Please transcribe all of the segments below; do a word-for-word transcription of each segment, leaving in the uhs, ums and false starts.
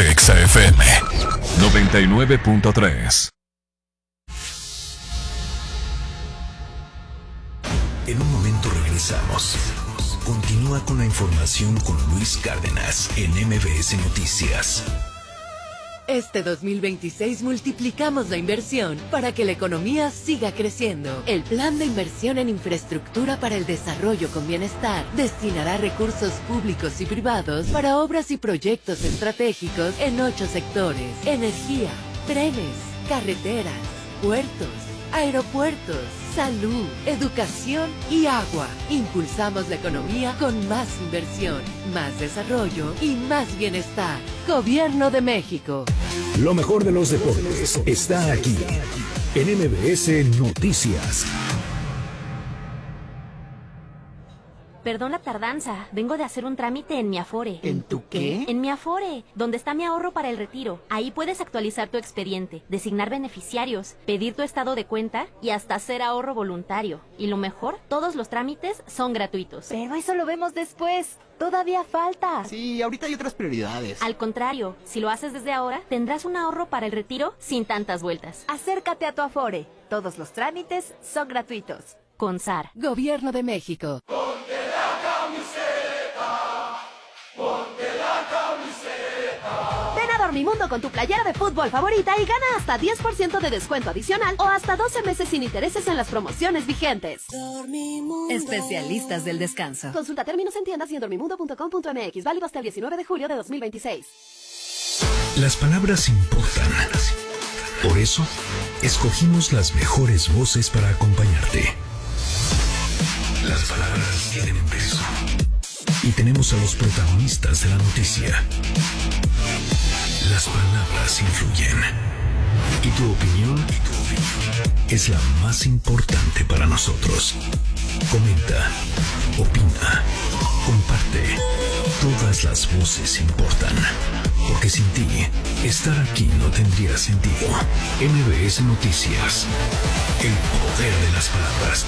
Exa F M noventa y nueve punto tres. En un momento regresamos. Continúa con la información con Luis Cárdenas en M B S Noticias. Este dos mil veintiséis multiplicamos la inversión para que la economía siga creciendo. El Plan de Inversión en Infraestructura para el Desarrollo con Bienestar destinará recursos públicos y privados para obras y proyectos estratégicos en ocho sectores: energía, trenes, carreteras, puertos, aeropuertos, salud, educación y agua. Impulsamos la economía con más inversión, más desarrollo y más bienestar. Gobierno de México. Lo mejor de los deportes está aquí en M B S Noticias. Perdón la tardanza, vengo de hacer un trámite en mi Afore. ¿En tu qué? En mi Afore, donde está mi ahorro para el retiro. Ahí puedes actualizar tu expediente, designar beneficiarios, pedir tu estado de cuenta y hasta hacer ahorro voluntario. Y lo mejor, todos los trámites son gratuitos. Pero eso lo vemos después. Todavía falta. Sí, ahorita hay otras prioridades. Al contrario, si lo haces desde ahora, tendrás un ahorro para el retiro sin tantas vueltas. Acércate a tu Afore. Todos los trámites son gratuitos. Con S A R. Gobierno de México. Ponte la camiseta, ponte la camiseta. Ven a Dormimundo con tu playera de fútbol favorita y gana hasta diez por ciento de descuento adicional o hasta doce meses sin intereses en las promociones vigentes. Dormimundo. Especialistas del descanso. Consulta términos en tiendas y en dormimundo punto com punto m x. Válido hasta el diecinueve de julio de dos mil veintiséis. Las palabras importan. Por eso, escogimos las mejores voces para acompañarte. Las palabras tienen peso. Y tenemos a los protagonistas de la noticia. Las palabras influyen. Y tu opinión es la más importante para nosotros. Comenta, opina, comparte. Todas las voces importan. Porque sin ti, estar aquí no tendría sentido. M B S Noticias. El poder de las palabras.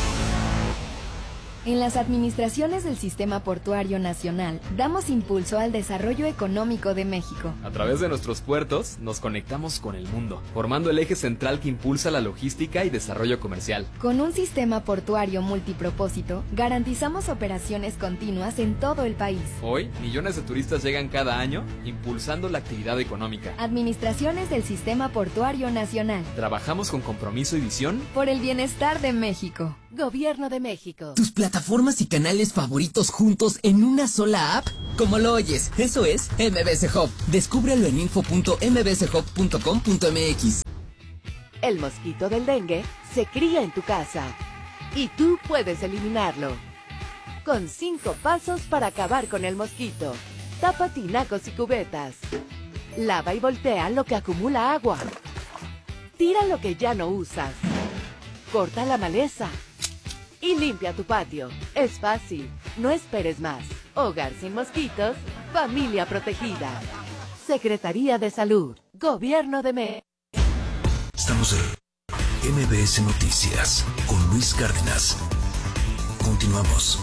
En las administraciones del Sistema Portuario Nacional, damos impulso al desarrollo económico de México. A través de nuestros puertos, nos conectamos con el mundo, formando el eje central que impulsa la logística y desarrollo comercial. Con un sistema portuario multipropósito, garantizamos operaciones continuas en todo el país. Hoy, millones de turistas llegan cada año, impulsando la actividad económica. Administraciones del Sistema Portuario Nacional. Trabajamos con compromiso y visión por el bienestar de México. Gobierno de México. Tus plataformas y canales favoritos juntos en una sola app. Como lo oyes, eso es M B S Hub. Descúbrelo en info punto m b s hub punto com punto m x. El mosquito del dengue se cría en tu casa y tú puedes eliminarlo. Con cinco pasos para acabar con el mosquito. Tapa tinacos y cubetas. Lava y voltea lo que acumula agua. Tira lo que ya no usas. Corta la maleza. Y limpia tu patio. Es fácil. No esperes más. Hogar sin mosquitos. Familia protegida. Secretaría de Salud. Gobierno de México. Estamos en M B S Noticias con Luis Cárdenas. Continuamos.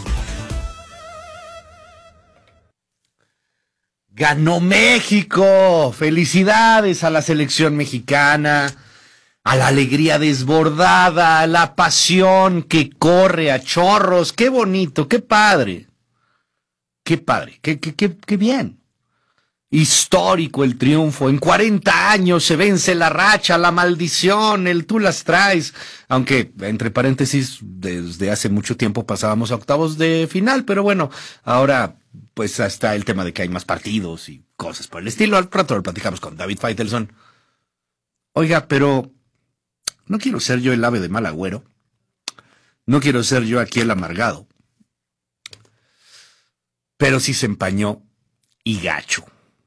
¡Ganó México! ¡Felicidades a la selección mexicana! A la alegría desbordada, a la pasión que corre a chorros. ¡Qué bonito! ¡Qué padre! ¡Qué padre! ¡Qué, qué, qué, qué bien! Histórico el triunfo. En cuarenta años se vence la racha, la maldición, el tú las traes. Aunque, entre paréntesis, desde hace mucho tiempo pasábamos a octavos de final. Pero bueno, ahora pues está el tema de que hay más partidos y cosas por el estilo. Al rato lo platicamos con David Faitelson. Oiga, pero no quiero ser yo el ave de mal agüero. No quiero ser yo aquí el amargado. Pero sí se empañó y gacho.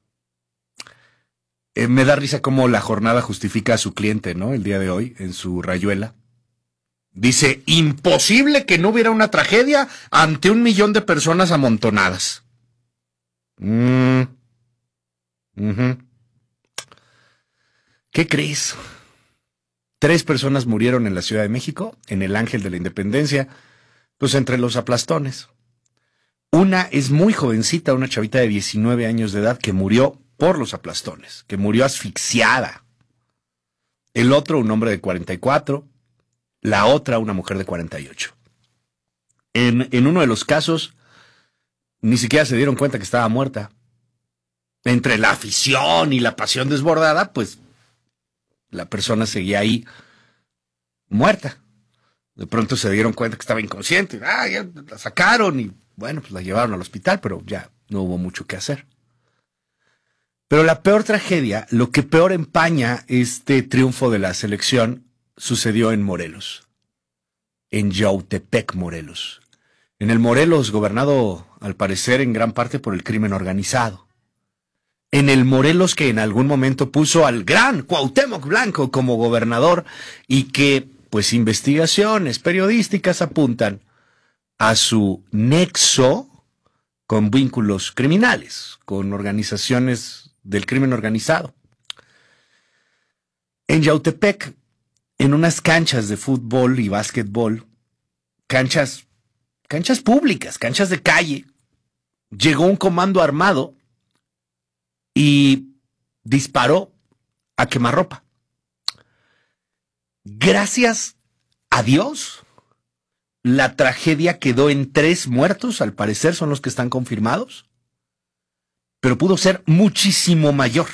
Eh, me da risa cómo la jornada justifica a su cliente, ¿no? El día de hoy, en su rayuela. Dice, imposible que no hubiera una tragedia ante un millón de personas amontonadas. Mm. Uh-huh. ¿Qué crees? Tres personas murieron en la Ciudad de México, en el Ángel de la Independencia, pues entre los aplastones. Una es muy jovencita, una chavita de diecinueve años de edad que murió por los aplastones, que murió asfixiada. El otro, un hombre de cuarenta y cuatro, la otra, una mujer de cuarenta y ocho. En, en uno de los casos, ni siquiera se dieron cuenta que estaba muerta. Entre la afición y la pasión desbordada, pues la persona seguía ahí muerta. De pronto se dieron cuenta que estaba inconsciente. Ah, ya la sacaron y bueno, pues la llevaron al hospital, pero ya no hubo mucho que hacer. Pero la peor tragedia, lo que peor empaña este triunfo de la selección, sucedió en Morelos. En Yautepec, Morelos. En el Morelos, gobernado al parecer en gran parte por el crimen organizado. En el Morelos que en algún momento puso al gran Cuauhtémoc Blanco como gobernador y que, pues, investigaciones periodísticas apuntan a su nexo con vínculos criminales, con organizaciones del crimen organizado. En Yautepec, en unas canchas de fútbol y básquetbol, canchas, canchas públicas, canchas de calle, llegó un comando armado y disparó a quemarropa. Gracias a Dios, la tragedia quedó en tres muertos, al parecer son los que están confirmados, pero pudo ser muchísimo mayor.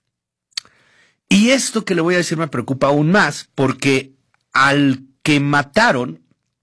Y esto que le voy a decir me preocupa aún más, porque al que mataron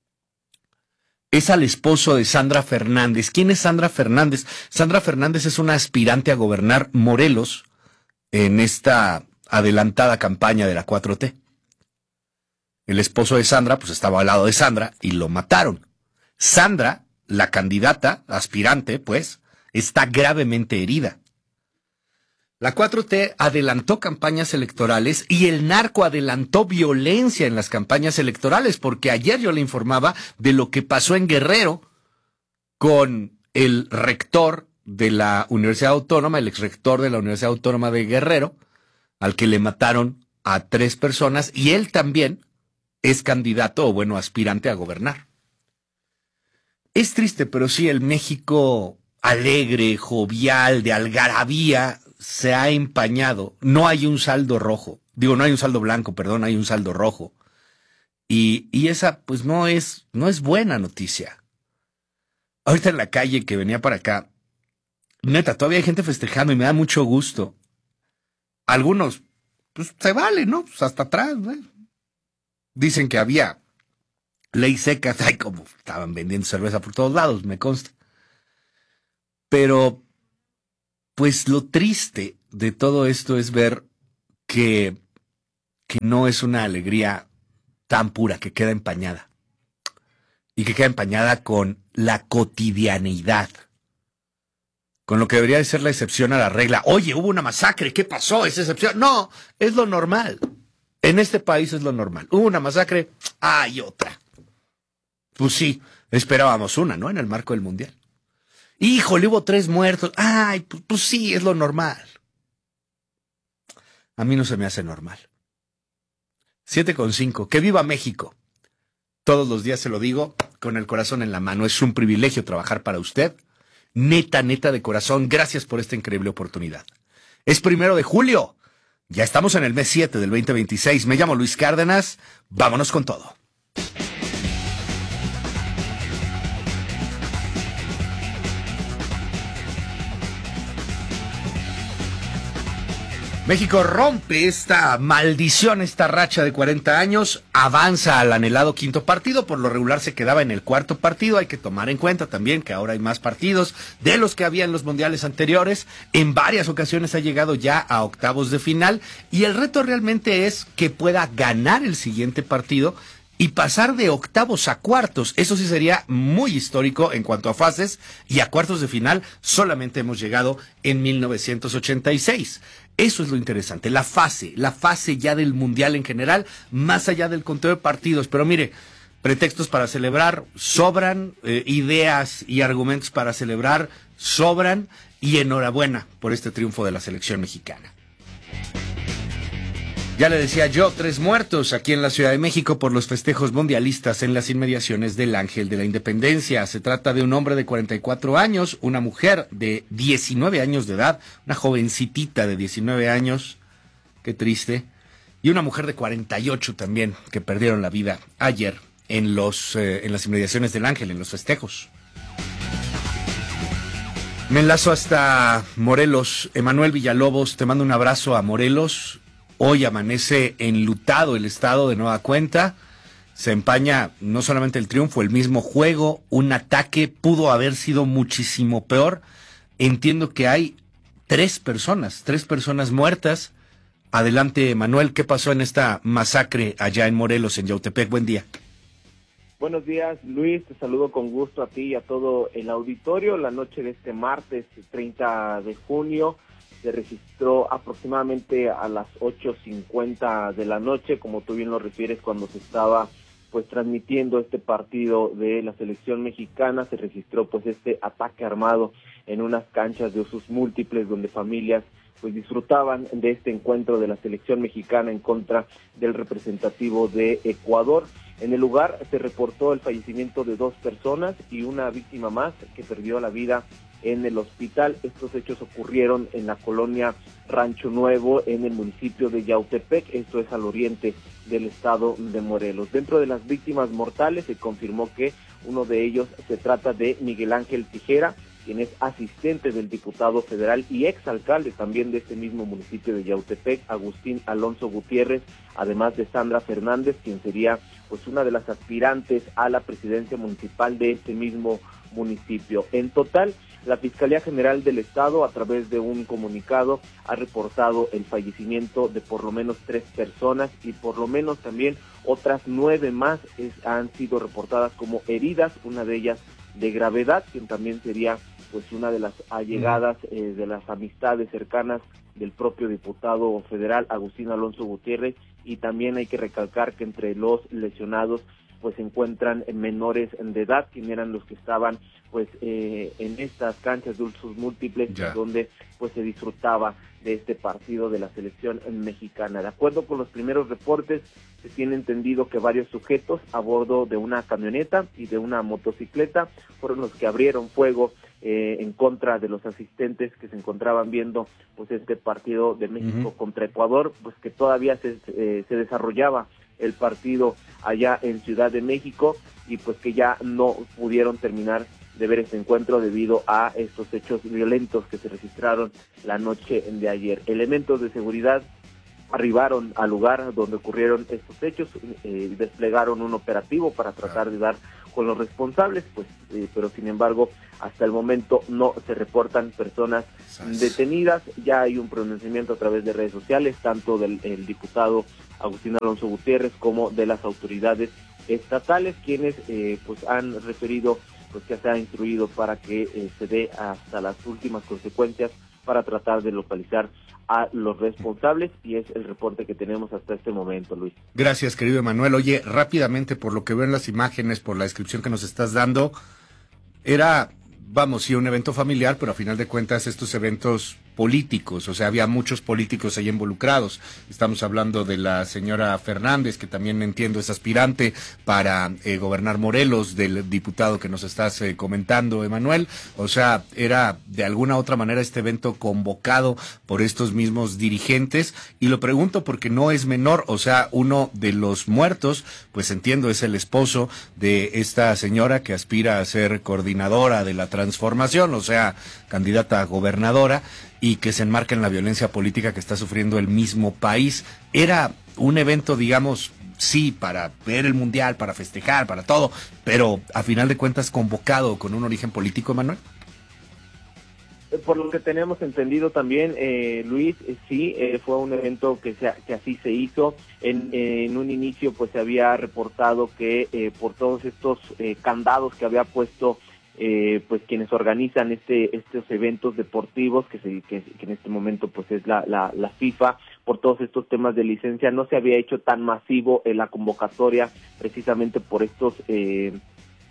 es al esposo de Sandra Fernández. ¿Quién es Sandra Fernández? Sandra Fernández es una aspirante a gobernar Morelos en esta adelantada campaña de la cuatro T. El esposo de Sandra, pues estaba al lado de Sandra y lo mataron. Sandra, la candidata, aspirante, pues, está gravemente herida. La cuatro T adelantó campañas electorales y el narco adelantó violencia en las campañas electorales, porque ayer yo le informaba de lo que pasó en Guerrero con el rector de la Universidad Autónoma, el exrector de la Universidad Autónoma de Guerrero, al que le mataron a tres personas, y él también es candidato o, bueno, aspirante a gobernar. Es triste, pero sí, el México alegre, jovial, de algarabía, se ha empañado. No hay un saldo rojo. Digo, no hay un saldo blanco, perdón, hay un saldo rojo. Y, y esa, pues, no es, no es buena noticia. Ahorita en la calle que venía para acá, neta, todavía hay gente festejando y me da mucho gusto. Algunos, pues, se vale, ¿no? Pues hasta atrás, ¿no? Dicen que había ley seca. Ay, como estaban vendiendo cerveza por todos lados, me consta. Pero, pues lo triste de todo esto es ver que, que no es una alegría tan pura, que queda empañada. Y que queda empañada con la cotidianeidad. Con lo que debería de ser la excepción a la regla. Oye, hubo una masacre, ¿qué pasó? ¿Es excepción? No, es lo normal. En este país es lo normal. Hubo una masacre, hay otra. Pues sí, esperábamos una, ¿no? En el marco del Mundial. Híjole, hubo tres muertos. Ay, pues, pues sí, es lo normal. A mí no se me hace normal. siete con cinco. ¡Que viva México! Todos los días se lo digo con el corazón en la mano. Es un privilegio trabajar para usted. Neta, neta de corazón, gracias por esta increíble oportunidad. Es primero de julio. Ya estamos en el mes siete del veinte veintiséis. Me llamo Luis Cárdenas. Vámonos con todo. México rompe esta maldición, esta racha de cuarenta años, avanza al anhelado quinto partido, por lo regular se quedaba en el cuarto partido. Hay que tomar en cuenta también que ahora hay más partidos de los que había en los mundiales anteriores. En varias ocasiones ha llegado ya a octavos de final y el reto realmente es que pueda ganar el siguiente partido y pasar de octavos a cuartos. Eso sí sería muy histórico en cuanto a fases, y a cuartos de final solamente hemos llegado en mil novecientos ochenta y seis. Eso es lo interesante, la fase, la fase ya del mundial en general, más allá del conteo de partidos. Pero mire, pretextos para celebrar sobran, eh, ideas y argumentos para celebrar sobran, y enhorabuena por este triunfo de la selección mexicana. Ya le decía yo, tres muertos aquí en la Ciudad de México por los festejos mundialistas en las inmediaciones del Ángel de la Independencia. Se trata de un hombre de cuarenta y cuatro años, una mujer de diecinueve años de edad, una jovencitita de diecinueve años, qué triste, y una mujer de cuarenta y ocho también, que perdieron la vida ayer en, los, eh, en las inmediaciones del Ángel, en los festejos. Me enlazo hasta Morelos. Emanuel Villalobos, te mando un abrazo a Morelos. Hoy amanece enlutado el estado de nueva cuenta. Se empaña no solamente el triunfo, el mismo juego, un ataque pudo haber sido muchísimo peor. Entiendo que hay tres personas, tres personas muertas. Adelante, Manuel, ¿qué pasó en esta masacre allá en Morelos, en Yautepec? Buen día. Buenos días, Luis, te saludo con gusto a ti y a todo el auditorio. La noche de este martes treinta de junio se registró aproximadamente a las ocho cincuenta de la noche, como tú bien lo refieres, cuando se estaba pues transmitiendo este partido de la selección mexicana. Se registró pues este ataque armado en unas canchas de usos múltiples donde familias pues disfrutaban de este encuentro de la selección mexicana en contra del representativo de Ecuador. En el lugar se reportó el fallecimiento de dos personas y una víctima más que perdió la vida en el hospital. Estos hechos ocurrieron en la colonia Rancho Nuevo, en el municipio de Yautepec, esto es al oriente del estado de Morelos. Dentro de las víctimas mortales se confirmó que uno de ellos se trata de Miguel Ángel Tijera, quien es asistente del diputado federal y exalcalde también de este mismo municipio de Yautepec, Agustín Alonso Gutiérrez, además de Sandra Fernández, quien sería pues una de las aspirantes a la presidencia municipal de este mismo municipio. En total, la Fiscalía General del Estado, a través de un comunicado, ha reportado el fallecimiento de por lo menos tres personas y por lo menos también otras nueve más es, han sido reportadas como heridas, una de ellas de gravedad, quien también sería pues una de las allegadas, eh, de las amistades cercanas del propio diputado federal Agustín Alonso Gutiérrez. Y también hay que recalcar que entre los lesionados pues se encuentran menores de edad, quienes eran los que estaban pues eh, en estas canchas de usos múltiples, ya, donde pues se disfrutaba de este partido de la selección mexicana. De acuerdo con los primeros reportes, se tiene entendido que varios sujetos a bordo de una camioneta y de una motocicleta fueron los que abrieron fuego eh, en contra de los asistentes que se encontraban viendo pues este partido de México uh-huh. contra Ecuador, pues que todavía se, eh, se desarrollaba el partido allá en Ciudad de México y pues que ya no pudieron terminar de ver este encuentro debido a estos hechos violentos que se registraron la noche de ayer. Elementos de seguridad arribaron al lugar donde ocurrieron estos hechos, eh, desplegaron un operativo para tratar de dar con los responsables, pues, eh, pero sin embargo, hasta el momento no se reportan personas detenidas. Ya hay un pronunciamiento a través de redes sociales, tanto del el diputado Agustín Alonso Gutiérrez como de las autoridades estatales, quienes eh, pues han referido pues que se ha instruido para que eh, se dé hasta las últimas consecuencias para tratar de localizar a los responsables, y es el reporte que tenemos hasta este momento, Luis. Gracias, querido Emanuel. Oye, rápidamente, por lo que veo en las imágenes, por la descripción que nos estás dando, era, vamos, sí, un evento familiar, pero a final de cuentas estos eventos políticos, o sea, había muchos políticos ahí involucrados. Estamos hablando de la señora Fernández, que también entiendo es aspirante para eh, gobernar Morelos, del diputado que nos estás eh, comentando, Emanuel. O sea, era de alguna otra manera este evento convocado por estos mismos dirigentes, y lo pregunto porque no es menor. O sea, uno de los muertos, pues entiendo, es el esposo de esta señora que aspira a ser coordinadora de la transformación, o sea, candidata a gobernadora, y que se enmarca en la violencia política que está sufriendo el mismo país. Era un evento, digamos, sí, para ver el mundial, para festejar, para todo, pero a final de cuentas convocado con un origen político, Manuel. Por lo que tenemos entendido también, eh, Luis, eh, sí, eh, fue un evento que, se, que así se hizo. En, eh, en un inicio pues se había reportado que eh, por todos estos eh, candados que había puesto Eh, pues quienes organizan este estos eventos deportivos, que, se, que, que en este momento pues es la, la, la FIFA, por todos estos temas de licencia, no se había hecho tan masivo en la convocatoria, precisamente por estos eh,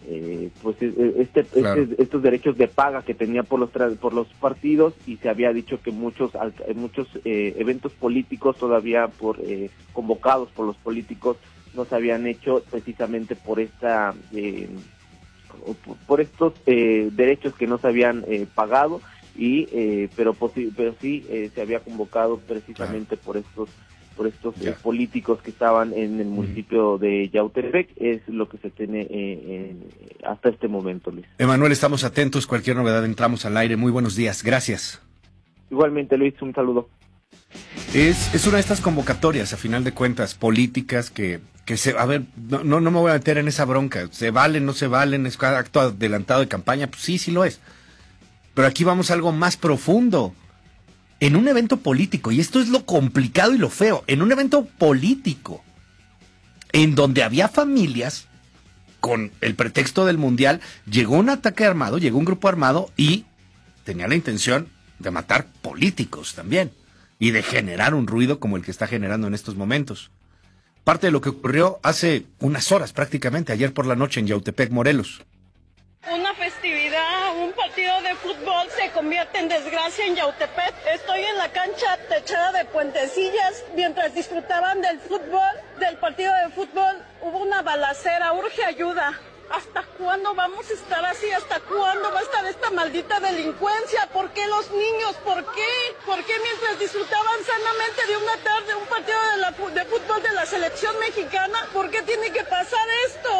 eh, pues este, claro. este, estos derechos de paga que tenía por los tra- por los partidos, y se había dicho que muchos muchos eh, eventos políticos todavía por eh, convocados por los políticos no se habían hecho precisamente por esta eh, por estos eh, derechos que no se habían eh, pagado, y eh, pero posi- pero sí eh, se había convocado precisamente claro. por estos por estos eh, políticos que estaban en el municipio mm. de Yautepec. Es lo que se tiene eh, eh, hasta este momento, Luis. Emanuel, estamos atentos, cualquier novedad entramos al aire. Muy buenos días, gracias. Igualmente, Luis, un saludo. Es, es una de estas convocatorias, a final de cuentas, políticas que, que se, a ver, no, no, no me voy a meter en esa bronca, se valen, no se valen, es acto adelantado de campaña, pues sí, sí lo es. Pero aquí vamos a algo más profundo. En un evento político, y esto es lo complicado y lo feo, en un evento político, en donde había familias, con el pretexto del mundial, llegó un ataque armado, llegó un grupo armado y tenía la intención de matar políticos también, y de generar un ruido como el que está generando en estos momentos. Parte de lo que ocurrió hace unas horas prácticamente, ayer por la noche en Yautepec, Morelos. Una festividad, un partido de fútbol se convierte en desgracia en Yautepec. Estoy en la cancha techada de Puentecillas. Mientras disfrutaban del fútbol, del partido de fútbol, hubo una balacera. Urge ayuda. ¿Hasta cuándo vamos a estar así? ¿Hasta cuándo va a estar esta maldita delincuencia? ¿Por qué los niños? ¿Por qué? ¿Por qué mientras disfrutaban sanamente de una tarde un partido de, la, de fútbol de la selección mexicana? ¿Por qué tiene que pasar esto?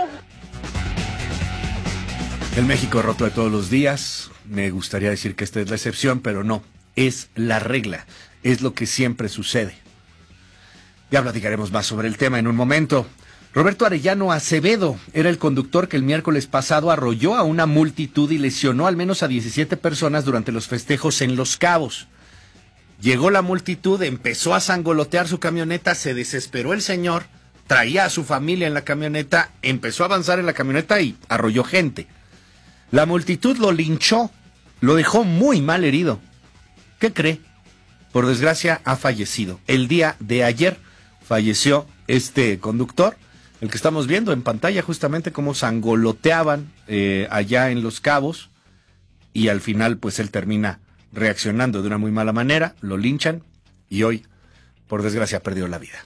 El México roto de todos los días, me gustaría decir que esta es la excepción, pero no, es la regla, es lo que siempre sucede. Ya platicaremos más sobre el tema en un momento. Roberto Arellano Acevedo era el conductor que el miércoles pasado arrolló a una multitud y lesionó al menos a diecisiete personas durante los festejos en Los Cabos. Llegó la multitud, empezó a sangolotear su camioneta, se desesperó el señor, traía a su familia en la camioneta, empezó a avanzar en la camioneta y arrolló gente. La multitud lo linchó, lo dejó muy mal herido. ¿Qué cree? Por desgracia ha fallecido. El día de ayer falleció este conductor, el que estamos viendo en pantalla justamente cómo sangoloteaban eh, allá en Los Cabos, y al final pues él termina reaccionando de una muy mala manera, lo linchan y hoy por desgracia perdió la vida.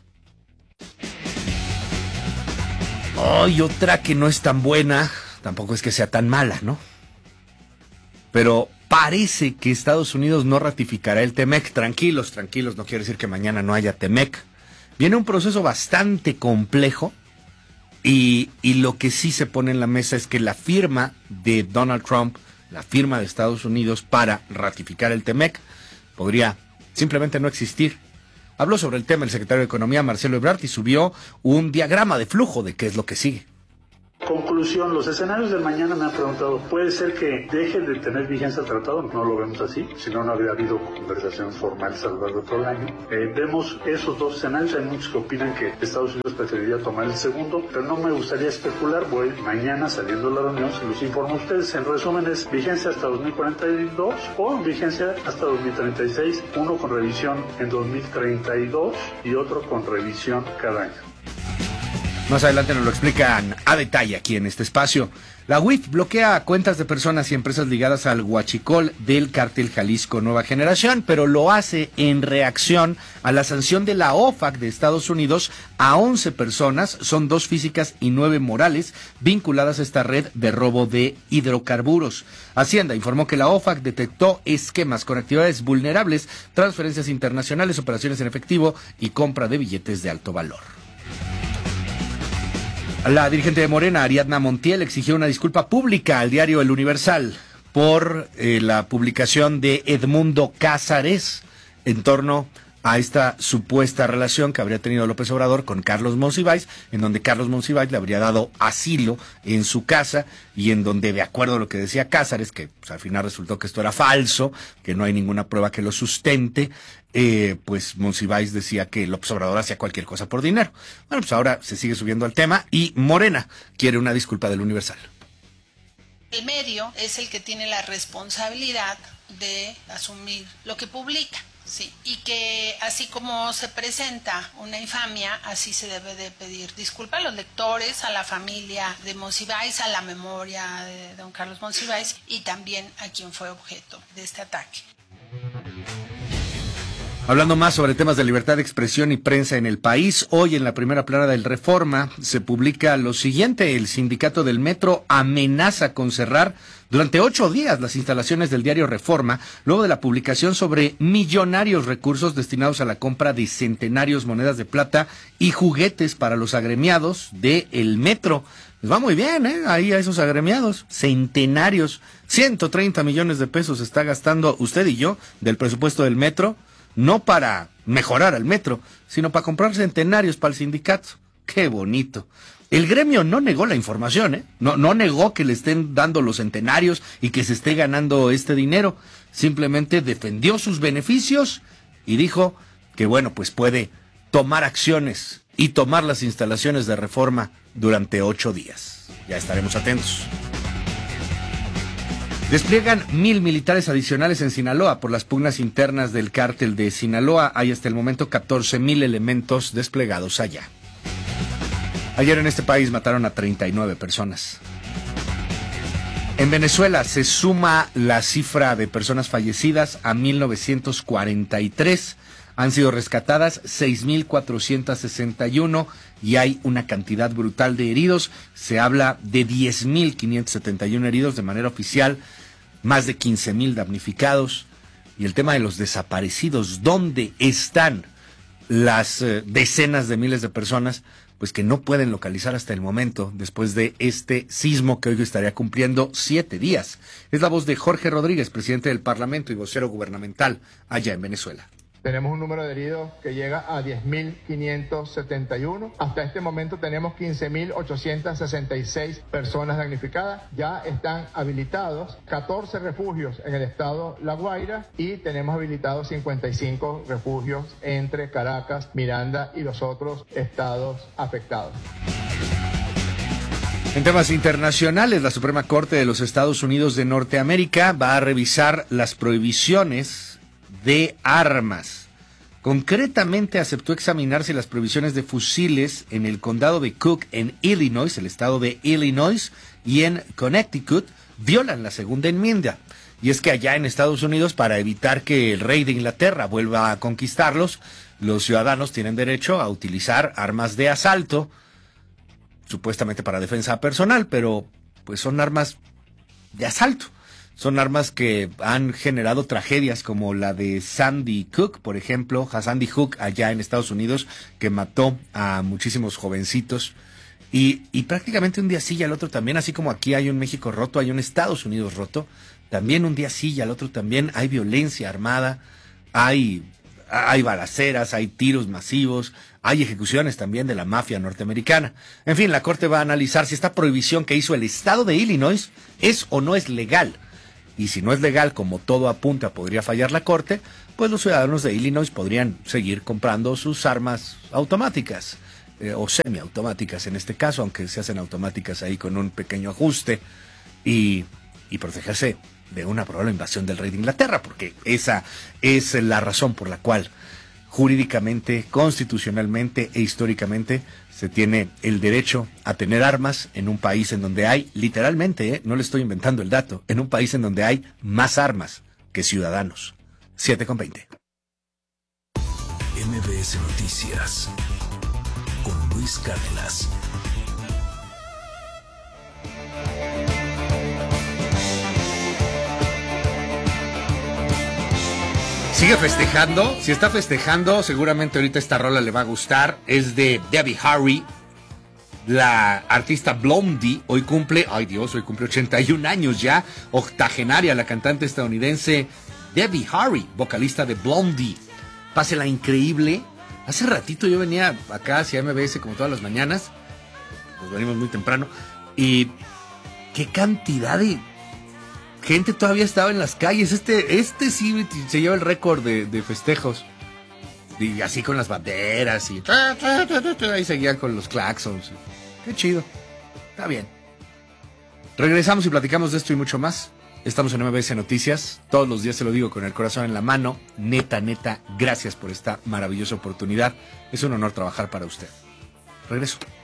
Ay, oh, otra que no es tan buena. Tampoco es que sea tan mala, ¿no? Pero parece que Estados Unidos no ratificará el TEMEC. Tranquilos, tranquilos, no quiere decir que mañana no haya TEMEC. Viene un proceso bastante complejo y, y lo que sí se pone en la mesa es que la firma de Donald Trump, la firma de Estados Unidos para ratificar el TEMEC, podría simplemente no existir. Habló sobre el tema el secretario de Economía, Marcelo Ebrard, y subió un diagrama de flujo de qué es lo que sigue. Conclusión, los escenarios del mañana me han preguntado, ¿puede ser que deje de tener vigencia el tratado? No lo vemos así, si no, no habría habido conversaciones formales a lo largo de todo el año. Eh, vemos esos dos escenarios, hay muchos que opinan que Estados Unidos preferiría tomar el segundo, pero no me gustaría especular, voy mañana saliendo de la reunión, se los informo a ustedes. En resumen es vigencia hasta dos mil cuarenta y dos o vigencia hasta dos mil treinta y seis, uno con revisión en dos mil treinta y dos y otro con revisión cada año. Más adelante nos lo explican a detalle aquí en este espacio. La U I F bloquea cuentas de personas y empresas ligadas al huachicol del cártel Jalisco Nueva Generación, pero lo hace en reacción a la sanción de la O F A C de Estados Unidos a once personas, son dos físicas y nueve morales, vinculadas a esta red de robo de hidrocarburos. Hacienda informó que la O F A C detectó esquemas con actividades vulnerables, transferencias internacionales, operaciones en efectivo y compra de billetes de alto valor. La dirigente de Morena, Ariadna Montiel, exigió una disculpa pública al diario El Universal por eh, la publicación de Edmundo Cázares en torno a esta supuesta relación que habría tenido López Obrador con Carlos Monsiváis, en donde Carlos Monsiváis le habría dado asilo en su casa y en donde, de acuerdo a lo que decía Cázares, que pues, al final resultó que esto era falso, que no hay ninguna prueba que lo sustente, eh, pues Monsiváis decía que López Obrador hacía cualquier cosa por dinero. Bueno, pues ahora se sigue subiendo al tema y Morena quiere una disculpa del Universal. El medio es el que tiene la responsabilidad de asumir lo que publica. Sí, y que así como se presenta una infamia, así se debe de pedir disculpas a los lectores, a la familia de Monsiváis, a la memoria de don Carlos Monsiváis y también a quien fue objeto de este ataque. Hablando más sobre temas de libertad de expresión y prensa en el país, hoy en la primera plana del Reforma se publica lo siguiente: el sindicato del Metro amenaza con cerrar durante ocho días las instalaciones del diario Reforma, luego de la publicación sobre millonarios recursos destinados a la compra de centenarios monedas de plata y juguetes para los agremiados de El Metro. Les va muy bien, ¿eh? Ahí a esos agremiados, centenarios, ciento treinta millones de pesos está gastando usted y yo del presupuesto del Metro, no para mejorar al Metro, sino para comprar centenarios para el sindicato. ¡Qué bonito! El gremio no negó la información, ¿eh? No, no negó que le estén dando los centenarios y que se esté ganando este dinero. Simplemente defendió sus beneficios y dijo que, bueno, pues puede tomar acciones y tomar las instalaciones de Reforma durante ocho días. Ya estaremos atentos. Despliegan mil militares adicionales en Sinaloa por las pugnas internas del cártel de Sinaloa. Hay hasta el momento catorce mil elementos desplegados allá. Ayer en este país mataron a treinta y nueve personas. En Venezuela se suma la cifra de personas fallecidas a mil novecientos cuarenta y tres. Han sido rescatadas seis mil cuatrocientos sesenta y uno y hay una cantidad brutal de heridos. Se habla de diez mil quinientos setenta y uno heridos de manera oficial, más de quince mil damnificados. Y el tema de los desaparecidos, ¿dónde están las eh, decenas de miles de personas pues que no pueden localizar hasta el momento después de este sismo que hoy estaría cumpliendo siete días? Es la voz de Jorge Rodríguez, presidente del Parlamento y vocero gubernamental allá en Venezuela. Tenemos un número de heridos que llega a diez mil quinientos setenta y uno. Hasta este momento tenemos quince mil ochocientos sesenta y seis personas damnificadas. Ya están habilitados catorce refugios en el estado La Guaira y tenemos habilitados cincuenta y cinco refugios entre Caracas, Miranda y los otros estados afectados. En temas internacionales, la Suprema Corte de los Estados Unidos de Norteamérica va a revisar las prohibiciones de armas. Concretamente aceptó examinar si las prohibiciones de fusiles en el condado de Cook en Illinois, el estado de Illinois, y en Connecticut violan la segunda enmienda. Y es que allá en Estados Unidos, para evitar que el rey de Inglaterra vuelva a conquistarlos, los ciudadanos tienen derecho a utilizar armas de asalto, supuestamente para defensa personal, pero pues son armas de asalto. Son armas que han generado tragedias como la de Sandy Hook, por ejemplo, a Sandy Hook allá en Estados Unidos, que mató a muchísimos jovencitos. Y, y prácticamente un día sí y al otro también, así como aquí hay un México roto, hay un Estados Unidos roto, también un día sí y al otro también hay violencia armada, hay, hay balaceras, hay tiros masivos, hay ejecuciones también de la mafia norteamericana. En fin, la Corte va a analizar si esta prohibición que hizo el estado de Illinois es o no es legal. Y si no es legal, como todo apunta, podría fallar la Corte, pues los ciudadanos de Illinois podrían seguir comprando sus armas automáticas, eh, o semiautomáticas en este caso, aunque se hacen automáticas ahí con un pequeño ajuste, y, y protegerse de una probable invasión del rey de Inglaterra, porque esa es la razón por la cual jurídicamente, constitucionalmente e históricamente se tiene el derecho a tener armas en un país en donde hay, literalmente, eh, no le estoy inventando el dato, en un país en donde hay más armas que ciudadanos. siete con veinte. M B S Noticias con Luis Cárdenas. Sigue festejando, si está festejando, seguramente ahorita esta rola le va a gustar. Es de Debbie Harry, la artista Blondie. Hoy cumple, ay Dios, hoy cumple ochenta y un años ya, octogenaria, la cantante estadounidense Debbie Harry, vocalista de Blondie. Pásela increíble. Hace ratito yo venía acá hacia M B S como todas las mañanas, nos venimos muy temprano, y qué cantidad de gente todavía estaba en las calles. Este, este sí se lleva el récord de, de festejos. Y así con las banderas y ahí seguían con los claxons. Qué chido. Está bien. Regresamos y platicamos de esto y mucho más Estamos en M B S Noticias. Todos los días se lo digo con el corazón en la mano. Neta, neta, gracias por esta maravillosa oportunidad. Es un honor trabajar para usted. Regreso.